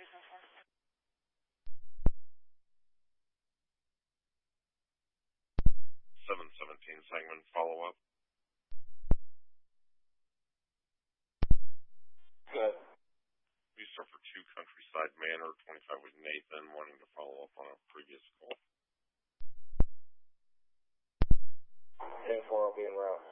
717 segment follow-up. Good. We start for 2 Countryside Manor, 25 with Nathan, wanting to follow up on a previous call. 10-4 will be en route.